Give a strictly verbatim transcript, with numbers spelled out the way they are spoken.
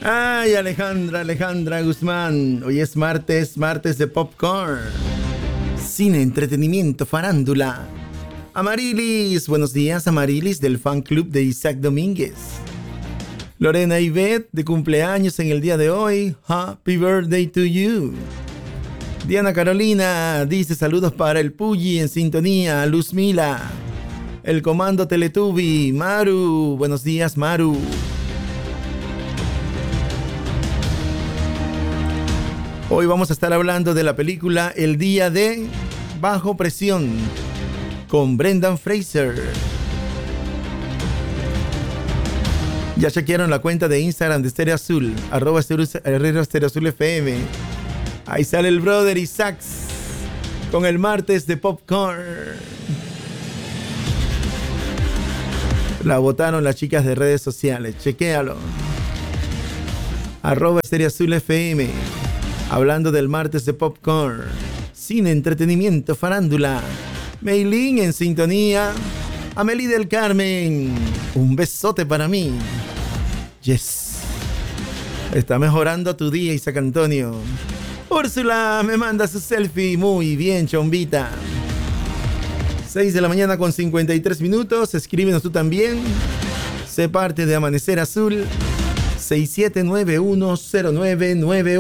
Ay, Alejandra, Alejandra Guzmán. Hoy es martes, martes de popcorn. Cine, entretenimiento, farándula. Amarilis, buenos días, Amarilis, del fan club de Isaac Domínguez. Lorena Ivette, de cumpleaños en el día de hoy. Happy birthday to you. Diana Carolina dice saludos para el Pulli en sintonía. Luz Mila, el comando Teletubi. Maru, buenos días, Maru. Hoy vamos a estar hablando de la película El Día de Bajo Presión con Brendan Fraser. Ya chequearon la cuenta de Instagram de Stereo Azul, arroba Stereo Azul F M. Ahí sale el brother Isaac con el martes de popcorn. La votaron las chicas de redes sociales, chequéalo. Arroba Stereo Azul F M. Hablando del martes de popcorn, cine, entretenimiento, farándula. Meilín en sintonía. Amelie del Carmen, un besote para mí. Yes. Está mejorando tu día, Isaac Antonio. Úrsula me manda su selfie. Muy bien, chombita. seis de la mañana con cincuenta y tres minutos. Escríbenos tú también. Sé parte de Amanecer Azul. seis siete nueve uno cero nueve nueve